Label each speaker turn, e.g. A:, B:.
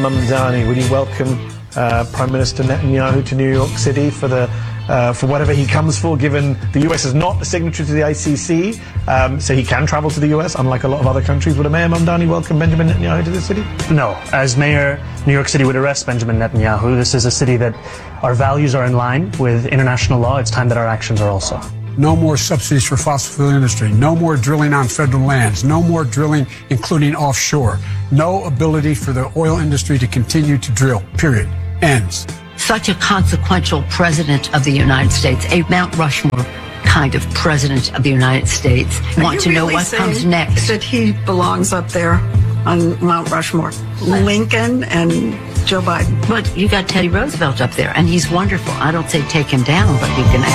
A: Mamdani, will you welcome Prime Minister Netanyahu to New York City for whatever he comes for, given the US is not a signatory to the ICC, so he can travel to the US, unlike a lot of other countries. Would Mayor Mamdani welcome Benjamin Netanyahu to the city?
B: No. As mayor, New York City would arrest Benjamin Netanyahu. This is a city that our values are in line with international law. It's time that our actions are also.
C: No more subsidies for fossil fuel industry. No more drilling on federal lands. No more drilling, including offshore. No ability for the oil industry to continue to drill. Period. Ends.
D: Such a consequential president of the United States, a Mount Rushmore kind of president of the United States. Want to know what comes next?
E: That he belongs up there on Mount Rushmore. Lincoln and Joe Biden.
D: But you got Teddy Roosevelt up there, and he's wonderful. I don't say take him down, but you can